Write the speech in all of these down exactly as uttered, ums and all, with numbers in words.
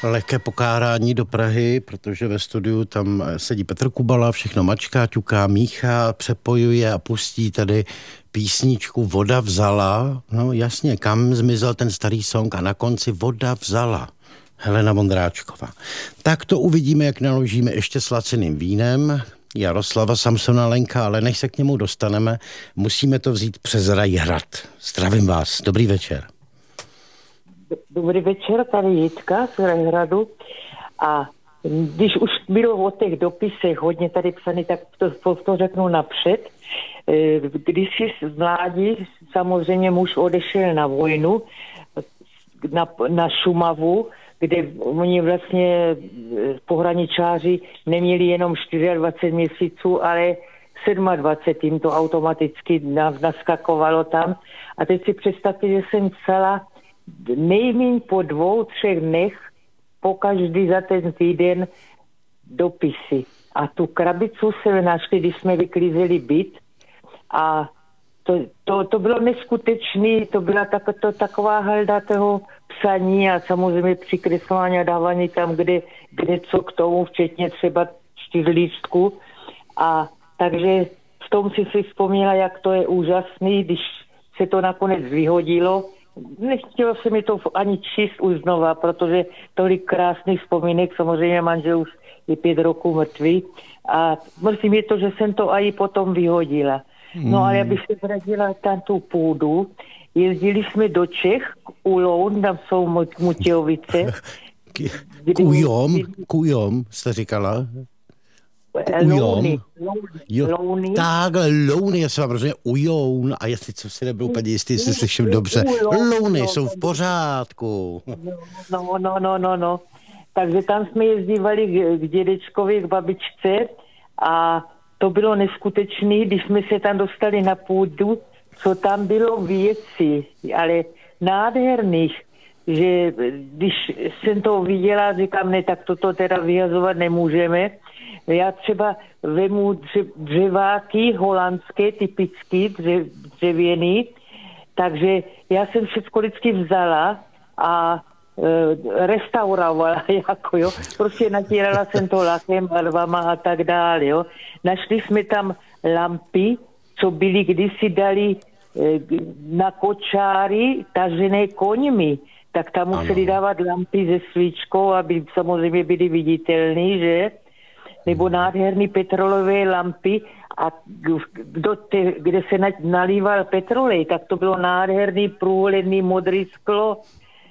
Lehké pokárání do Prahy, protože ve studiu tam sedí Petr Kubala, všechno mačká, ťuká, míchá, přepojuje a pustí tady písničku Voda vzala. No jasně, kam zmizel ten starý song a na konci Voda vzala. Helena Vondráčková. Tak to uvidíme, jak naložíme ještě s laciným vínem. Jaroslava Samsona Lenka, ale než se k němu dostaneme, musíme to vzít přes Rajhrad. Zdravím vás, dobrý večer. Dobrý večer, tady Jitka z Rajhradu. A když už bylo o těch dopisech hodně tady psaný, tak to, to řeknu napřed. Když si z mládí, samozřejmě muž odešel na vojnu, na, na Šumavu, kde oni vlastně pohraničáři neměli jenom dvacet čtyři měsíců, ale dvacet sedm, jim to automaticky naskakovalo tam. A teď si představte, že jsem psala nejméně po dvou, třech dnech po každý za ten týden dopisy. A tu krabicu se našli, když jsme vyklízeli byt a to, to, to bylo neskutečný, to byla tak, to, taková halda toho psaní a samozřejmě přikreslování a dávání tam, kde, kde co k tomu, včetně třeba čtyřlístku. A takže v tom si si vzpomněla, jak to je úžasný, když se to nakonec vyhodilo. Nechtělo se mi to ani číst už znova, protože tolik krásných vzpomínek, samozřejmě manžel už je pět roků mrtvý a mrzí mě to, že jsem to i potom vyhodila. No ale abych se vrátila tam tu půdu, jezdili jsme do Čech, u Loun, tam jsou Mutějovice. Kujom, Kujom, jste říkala? Louny. Louny. Tak, Louny, já jsem vám rozuměl, Ujoun, a jestli co si nebyl úplně jistý, jestli slyším dobře. Louny jsou v pořádku. No, no, no, no, no. Takže tam jsme jezdívali k, k dědečkovi, k babičce a to bylo neskutečné, když jsme se tam dostali na půdu, co tam bylo věcí, ale nádherných, že když jsem to viděla, říkám, ne, tak toto teda vyhazovat nemůžeme. Já třeba vemu dřeváky holandské, typicky dře, dřevěný, takže já jsem všechno vždycky vzala a e, restaurovala, jako jo. Prostě natírala jsem to lakem, barvama a tak dále, jo. Našli jsme tam lampy, co byly kdysi dali e, na kočáry tažené koňmi, tak tam museli dávat lampy se svíčkou, aby samozřejmě byly viditelné, že? Nebo nádherný petrolové lampy a kdo te, kde se nalíval petrolej, tak to bylo nádherný průhledný modrý sklo,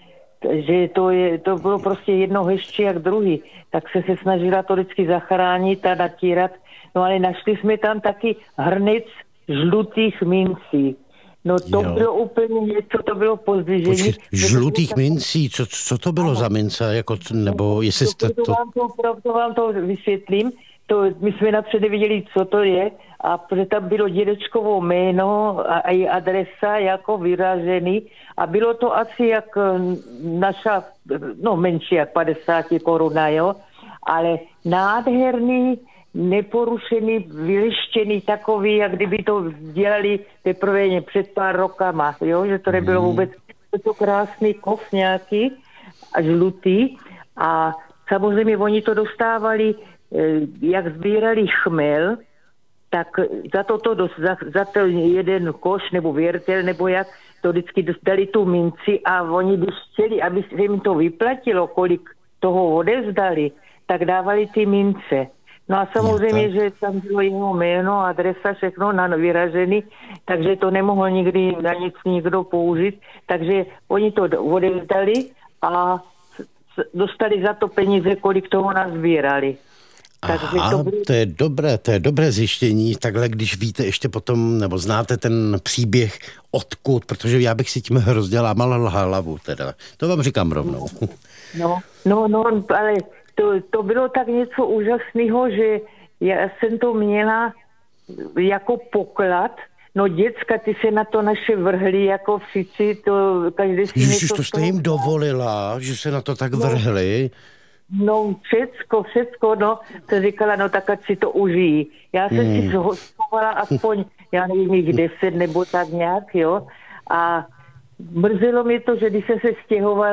že to, je, to bylo prostě jedno hezčí jak druhý. Tak se se snažila to vždycky zachránit a natírat. No ale našli jsme tam taky hrnec žlutých mincí. No to jo. Bylo úplně něco, to bylo pozdvižení. Počkej, žlutých mincí, co, co to bylo ano. za mince, jako, nebo jestli jste to... To vám to, to vám to vysvětlím, to, my jsme napřed nevěděli, co to je, a protože tam bylo dědečkovo jméno a, a i adresa jako vyražený a bylo to asi jak naša, no menší jak padesát koruna, jo, ale nádherný, neporušený, vylištěný, takový, jak kdyby to dělali teprve před pár rokama, jo, že to nebylo vůbec, to krásný kov nějaký a žlutý a samozřejmě oni to dostávali, jak sbírali chmel, tak za to, to za, za to jeden koš nebo věrtel, nebo jak to vždycky dostali tu minci a oni když chtěli, aby se jim to vyplatilo, kolik toho odevzdali, tak dávali ty mince. No a samozřejmě, že tam bylo jeho jméno, adresa, všechno na vyražený, takže to nemohl nikdy na nic nikdo použít, takže oni to odevzdali a dostali za to peníze, kolik toho nazbírali. Aha, to, bylo... to je dobré, to je dobré zjištění, takhle když víte ještě potom, nebo znáte ten příběh odkud, protože já bych si tím hrozně lámala hlavu teda, to vám říkám rovnou. No, no, no, ale to, to bylo tak něco úžasného, že já jsem to měla jako poklad, no děcka, ty se na to naše vrhli jako všichni, to každý si Ježiš, to jste jim dovolila, že se na to tak vrhli? No, všecko, všecko, no, to říkala, no tak ať si to užijí. Já jsem hmm. si schovala aspoň, já nevím, jich deset nebo tak nějak, jo, a mrzelo mě to, že když jsem se stěhovala,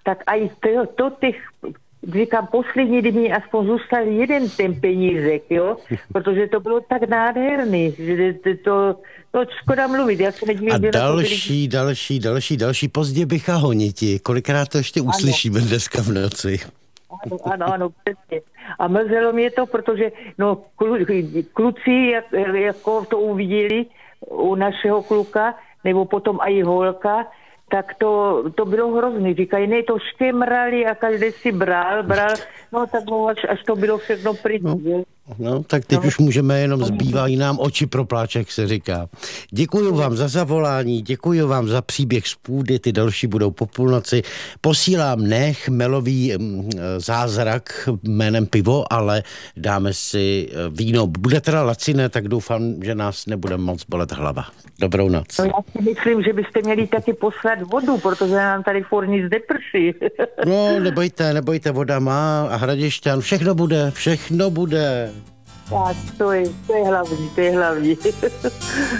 tak a i to, to těch, říkám, poslední, kdy mi aspoň zůstal jeden ten penízek, jo, protože to bylo tak nádherný, že to, to, to škoda mluvit. Já se a další, další, další, další, pozdě bycha honiti. Kolikrát to ještě uslyšíme ano. Dneska v noci. Ano, ano, ano, přesně. A mrzelo mě to, protože no, klu, kluci, jak, jako to uviděli u našeho kluka, nebo potom i holka, tak to, to bylo hrozný. Říkají, ne, to škemrali a každý si bral, bral, no tak až, až to bylo všechno pryč. No, no, tak teď no. Už můžeme jenom, zbývají nám oči pro pláč, jak se říká. Děkuju vám za zavolání, děkuju vám za příběh z půdy, ty další budou po půlnoci. Posílám ne chmelový zázrak jménem pivo, ale dáme si víno. Bude teda laciné, tak doufám, že nás nebude moc bolet hlava. Dobrou noc. No já si myslím, že byste měli taky poslat vodu, protože nám tady furt nic neprší. No, nebojte, nebojte, voda má a Hradišťan, všechno bude, všechno bude. Tak, to je, to je hlavní, to je hlavní.